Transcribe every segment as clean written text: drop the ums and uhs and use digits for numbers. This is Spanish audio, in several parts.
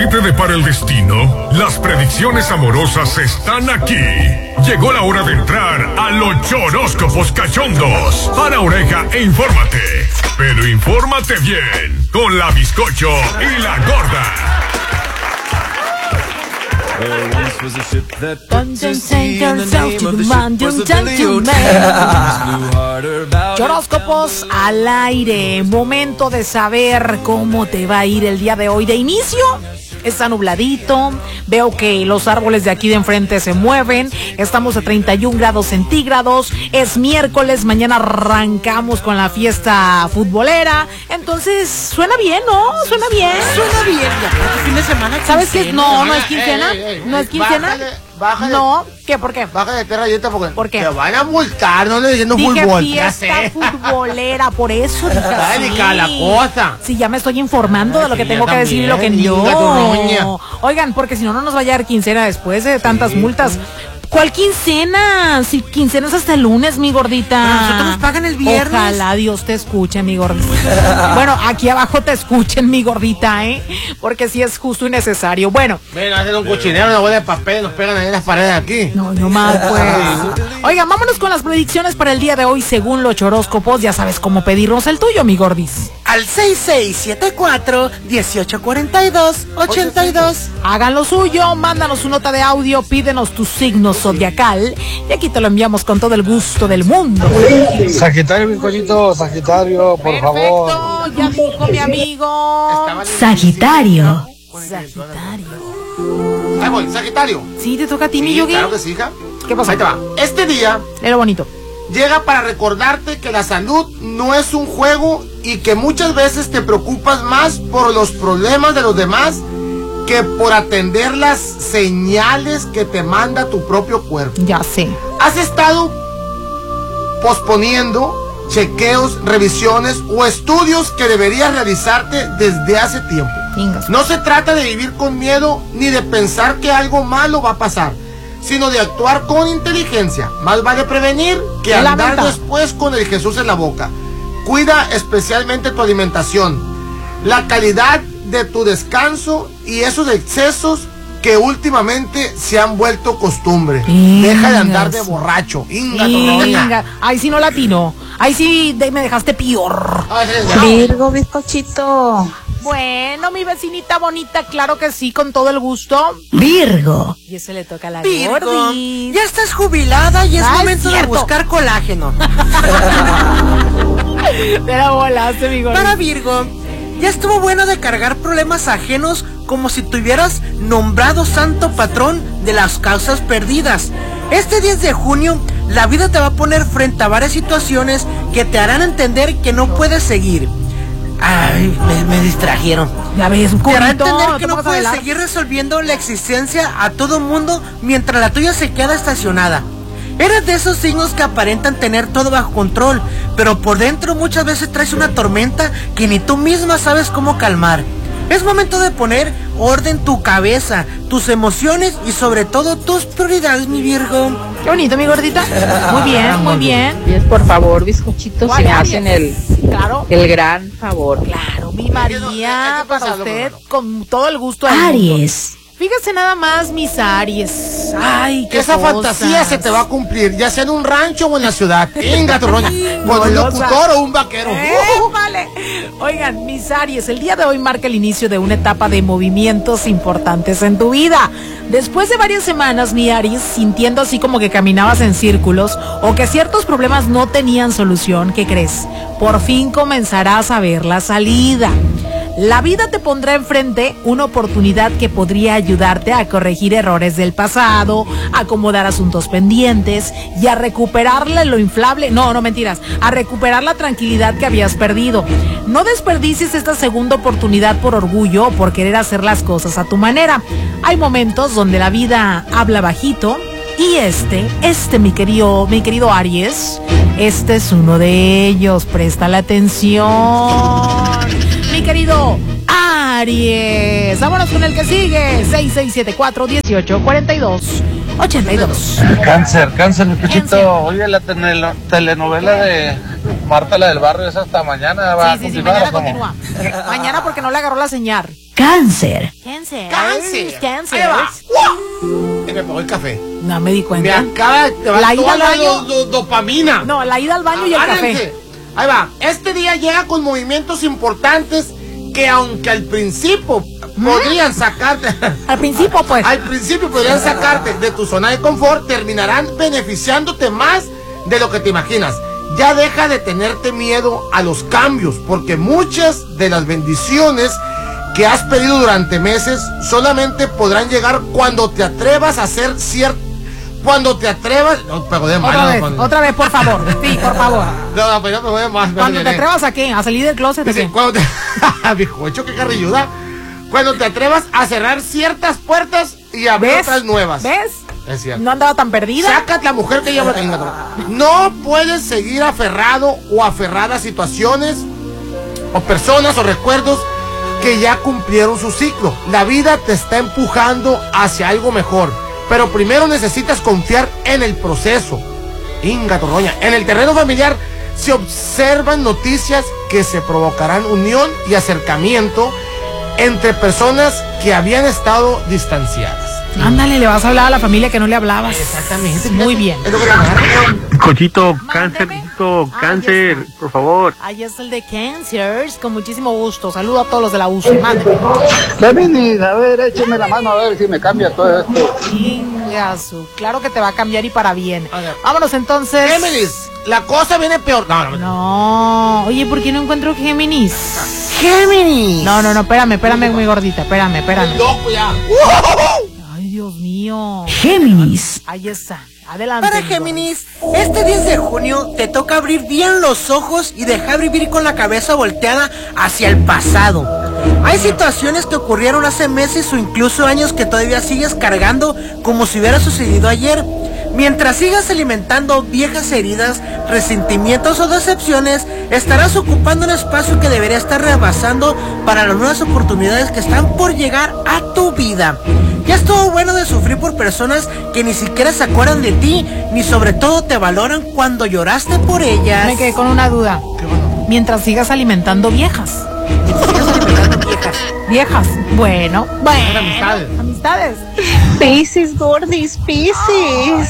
te depara el destino? Las predicciones amorosas están aquí. Llegó la hora de entrar a los choróscopos cachondos. Para oreja e infórmate. Pero infórmate bien con la Bizcocho y la Gorda. Horóscopos al aire. Momento de saber cómo te va a ir el día de hoy. De inicio, está nubladito. Veo que los árboles de aquí de enfrente se mueven. Estamos a 31 grados centígrados. Es miércoles. Mañana arrancamos con la fiesta futbolera. Entonces, suena bien, ¿no? Suena bien. Suena bien. Ya, fin de semana. ¿Sabes qué? No es quincena. ¿No es quincena? Bájale. No. ¿Qué? ¿Por qué? Bájale de rayita porque ¿por qué? te van a multar, no le diciendo dije fútbol. Fiesta futbolera, por eso. Ay, la cosa. Sí, ya me estoy informando de lo que sí, tengo que decir y lo que no. Oigan, porque si no, no nos va a llegar quincena después de tantas multas. ¿Cuál quincena? Si quincena es hasta el lunes, mi gordita. Pero nosotros nos pagan el viernes. Ojalá Dios te escuche, mi gordita. Bueno, aquí abajo te escuchen, mi gordita, porque sí es justo y necesario. Bueno. Ven, hacen un cochinero, una bola de papel y nos pegan ahí en las paredes aquí. No más, pues. Oigan, vámonos con las predicciones para el día de hoy según los horóscopos. Ya sabes cómo pedirnos el tuyo, mi gordis. Al 6674-1842-82. Hagan lo suyo, mándanos su nota de audio, pídenos tu signo zodiacal y aquí te lo enviamos con todo el gusto del mundo. Sagitario, bizcochito, Sagitario, por Perfecto, favor. ya dijo mi amigo. Sagitario. Ahí voy, Sagitario. Sí, te toca a ti, mi Sí, Yogi. claro que sí, hija. ¿Qué pasa? Ahí te va. Este día Era bonito. llega para recordarte que la salud no es un juego y que muchas veces te preocupas más por los problemas de los demás que por atender las señales que te manda tu propio cuerpo. Ya sé. Has estado posponiendo chequeos, revisiones o estudios que deberías realizarte desde hace tiempo. Ingas. No se trata de vivir con miedo ni de pensar que algo malo va a pasar, sino de actuar con inteligencia. Más vale prevenir que andar después con el Jesús en la boca. Cuida especialmente tu alimentación, la calidad de tu descanso y esos excesos que últimamente se han vuelto costumbre. Deja de andar de borracho. Inga. Ahí sí no latino. Ahí sí me dejaste peor. Virgo, bizcochito. Bueno, mi vecinita bonita, claro que sí, con todo el gusto. Virgo. Y ese le toca a la Virgo, Gordis. ya estás jubilada y es momento de buscar colágeno. Te la volaste, mi Gordis. Para Virgo, ya estuvo bueno de cargar problemas ajenos como si tuvieras nombrado santo patrón de las causas perdidas. Este 10 de junio, la vida te va a poner frente a varias situaciones que te harán entender que no puedes seguir. Ay, me distrajeron. Ya ves, un te hará currito, entender que ¿te no vas a puedes velar? seguir resolviendo la existencia a todo mundo mientras la tuya se queda estacionada. Eres de esos signos que aparentan tener todo bajo control, pero por dentro muchas veces traes una tormenta que ni tú misma sabes cómo calmar. Es momento de poner orden tu cabeza, tus emociones y sobre todo tus prioridades, mi Virgo. Qué bonito, mi gordita. Muy bien, muy bien. Bien, por favor, bizcochitos, si me hacen el gran favor. Claro, mi María, para usted, con todo el gusto. Aries. Fíjese nada más, mis Aries. Ay, qué esa cosas. fantasía se te va a cumplir, ya sea en un rancho o en la ciudad. Venga, tu roña. Con un locutor o un vaquero. Vale. Oigan, mis Aries, el día de hoy marca el inicio de una etapa de movimientos importantes en tu vida. Después de varias semanas, mi Aries, sintiendo así como que caminabas en círculos o que ciertos problemas no tenían solución, ¿qué crees? Por fin comenzarás a ver la salida. La vida te pondrá enfrente una oportunidad que podría ayudarte a corregir errores del pasado, a acomodar asuntos pendientes y a recuperarle lo inflable. No, mentiras. A recuperar la tranquilidad que habías perdido. No desperdicies esta segunda oportunidad por orgullo o por querer hacer las cosas a tu manera. Hay momentos donde la vida habla bajito y mi querido Aries, este es uno de ellos. Presta la atención. Mi querido Aries, vámonos con el que sigue. 6674-1842-82. Cáncer, mi pechito. Oye, la telenovela de Marta, la del barrio, es hasta mañana. Va a Sí, continuar, mañana ¿cómo? continúa. Mañana porque no le agarró la señal. Cáncer. Cáncer. Ahí va. Me pegó el café. No me di Me cuenta. acaba de La ida al baño. dopamina. No, la ida al baño y el Agárrense. café. Ahí va. Este día llega con movimientos importantes que aunque al principio podrían sacarte... Al principio, pues. Al principio podrían sacarte de tu zona de confort, terminarán beneficiándote más de lo que te imaginas. Ya deja de tenerte miedo a los cambios, porque muchas de las bendiciones que has pedido durante meses solamente podrán llegar cuando te atrevas a hacer cuando te atrevas... No, pero de Otra vez, por favor. Sí, por favor. No, pero no me voy más. Cuando te atrevas a qué? ¿A salir del closet? Dice, cuando te... Bijocho, qué carrilluda. Cuando te atrevas a cerrar ciertas puertas y abrir otras nuevas. ¿Ves? Es cierto. No andaba tan perdida. Sácate la mujer que lleva. No puedes seguir aferrado o aferrada a situaciones o personas o recuerdos que ya cumplieron su ciclo. La vida te está empujando hacia algo mejor, pero primero necesitas confiar en el proceso. Inga Torroña. En el terreno familiar se observan noticias que se provocarán unión y acercamiento entre personas que habían estado distanciadas. Ándale, le vas a hablar a la familia que no le hablabas. Exactamente. Muy bien. Es lo que te agarra. Cochito, Mándeme. cáncer, por favor. Ahí es el de Cancers, con muchísimo gusto. Saludo a todos los de la UCI. Mándeme. Géminis, a ver, écheme la mano a ver si me cambia todo esto. Ingasu. Claro que te va a cambiar y para bien. A ver. Vámonos entonces. Géminis, la cosa viene peor. No. Oye, ¿por qué no encuentro Géminis? Géminis. No, espérame, mi gordita. Espérame. Loco ya. Ay, Dios mío. Géminis. Ahí está. Adelante. Para Géminis, este 10 de junio te toca abrir bien los ojos y dejar vivir con la cabeza volteada hacia el pasado. Hay situaciones que ocurrieron hace meses o incluso años que todavía sigues cargando como si hubiera sucedido ayer. Mientras sigas alimentando viejas heridas, resentimientos o decepciones, estarás ocupando un espacio que debería estar rebasando para las nuevas oportunidades que están por llegar a tu vida. Ya estuvo bueno de sufrir por personas que ni siquiera se acuerdan de ti, ni sobre todo te valoran cuando lloraste por ellas. Me quedé con una duda. Mientras sigas alimentando viejas. Viejas. Bueno. Amistades. Piscis, gordis, Piscis.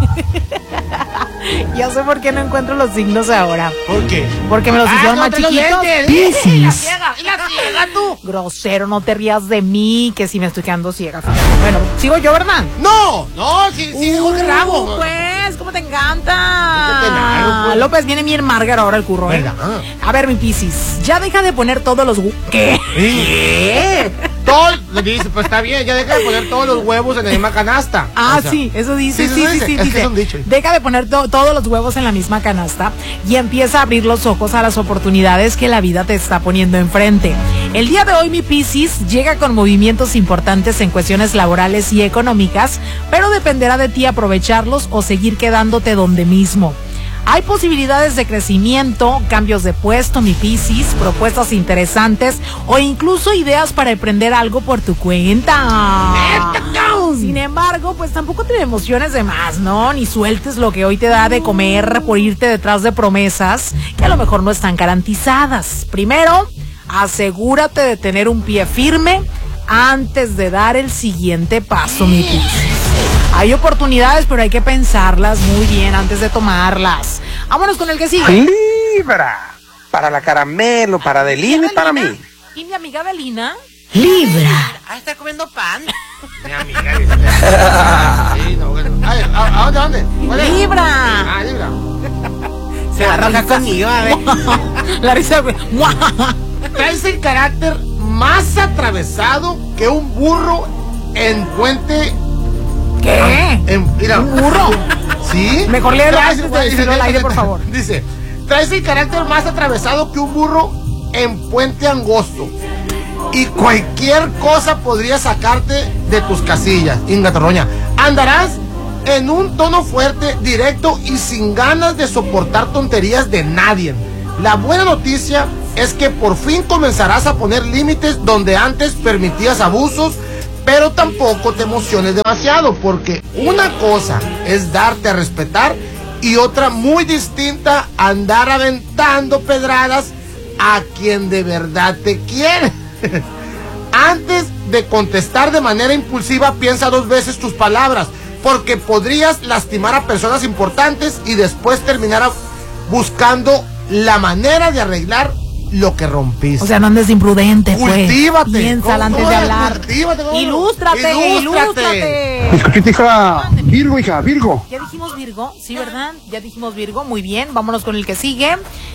Ya sé por qué no encuentro los signos ahora. ¿Por qué? Porque me los hicieron más chiquitos. Piscis. Y la ciega tú. Grosero, no te rías de mí, que si me estoy quedando ciega. Bueno, sigo yo, ¿verdad? No, sí, dijo que rabo. Pues, ¿cómo te encanta? Pues. López, viene bien Margar ahora el curro, ¿eh? ¿Verdad? A ver, mi Piscis, ya deja de poner todos los... ¿Qué? ¿Qué? Todo, dice, pues está bien, ya deja de poner todos los huevos en la misma canasta. Ah, O sea, sí, eso dice, sí, sí, es que dice. es un dicho. Deja de poner todos los huevos en la misma canasta y empieza a abrir los ojos a las oportunidades que la vida te está poniendo enfrente. El día de hoy, mi Piscis llega con movimientos importantes en cuestiones laborales y económicas, pero dependerá de ti aprovecharlos o seguir quedándote donde mismo. Hay posibilidades de crecimiento, cambios de puesto, mi Piscis, propuestas interesantes o incluso ideas para emprender algo por tu cuenta. Sin embargo, pues tampoco te emociones de más, ¿no? Ni sueltes lo que hoy te da de comer por irte detrás de promesas que a lo mejor no están garantizadas. Primero, asegúrate de tener un pie firme antes de dar el siguiente paso, mi Piscis. Hay oportunidades, pero hay que pensarlas muy bien antes de tomarlas. Vámonos con el que sigue. Libra. Para la caramelo, para Adelina y para mí. ¿Y mi amiga Adelina? Libra. Ah, está comiendo pan. Mi amiga. Sí, no, bueno. ¿A dónde? ¿Cuál es? Libra. Ah, Libra. Se va a arrancar conmigo, a ver. La risa, güey. Traes el carácter más atravesado que un burro en puente. ¿Qué? Mira, ¿Un burro? ¿Sí? Mejor léelo antes de decirlo al aire, por favor. Dice, traes el carácter más atravesado que un burro en puente angosto. Y cualquier cosa podría sacarte de tus casillas, Inga Torroña. Andarás en un tono fuerte, directo y sin ganas de soportar tonterías de nadie. La buena noticia es que por fin comenzarás a poner límites donde antes permitías abusos, pero tampoco te emociones demasiado, porque una cosa es darte a respetar y otra muy distinta, andar aventando pedradas a quien de verdad te quiere. Antes de contestar de manera impulsiva, piensa 2 veces tus palabras, porque podrías lastimar a personas importantes y después terminar buscando la manera de arreglar lo que rompiste. O sea, no andes imprudente, pues. Cultívate. Piénsala antes de hablar. Ilústrate. Bizcochito, hija. Virgo, hija, Virgo. ¿Ya dijimos Virgo? Sí, ¿verdad? Ya dijimos Virgo. Muy bien. Vámonos con el que sigue.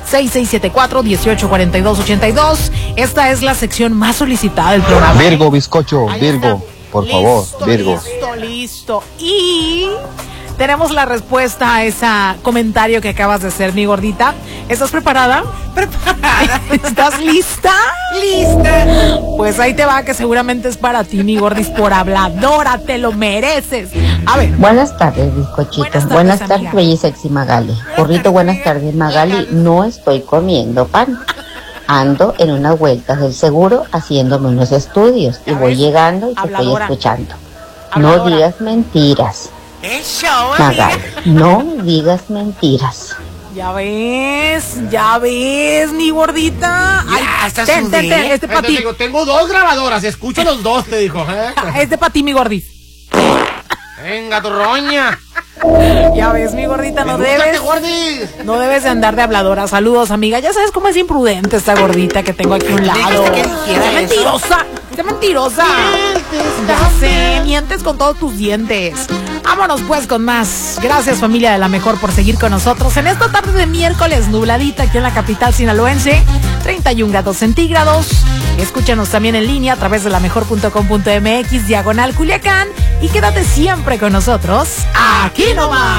6674-184282. Esta es la sección más solicitada del programa. Virgo, bizcocho, Ahí Virgo. está. Por favor, Virgo. Listo. Y tenemos la respuesta a ese comentario que acabas de hacer, mi gordita. ¿Estás preparada? Preparada. ¿Estás lista? Lista. Pues ahí te va, que seguramente es para ti, mi gordis, por habladora. Te lo mereces. A ver. Buenas tardes, bizcochito. Buenas tardes, bella y sexy Magali. Porrito, buenas tardes, Magali. No estoy comiendo pan. Ando en unas vueltas del seguro haciéndome unos estudios y voy llegando y te estoy escuchando. No digas mentiras. Magali, no digas mentiras. Ya ves, mi gordita. Ay, ten, este para ti. Tengo 2 grabadoras, escucho los 2, te dijo. Este para ti, mi gordis. Venga, tu roña. Ya ves, mi gordita, no debes de andar de habladora. Saludos, amiga. Ya sabes cómo es imprudente esta gordita que tengo aquí a un lado. Es mentirosa. Ya sé, mientes con todos tus dientes. Vámonos pues con más. Gracias, familia de la mejor, por seguir con nosotros en esta tarde de miércoles nubladita aquí en la capital sinaloense. 31 grados centígrados. Escúchanos también en línea a través de lamejor.com.mx /Culiacán y quédate siempre con nosotros aquí nomás.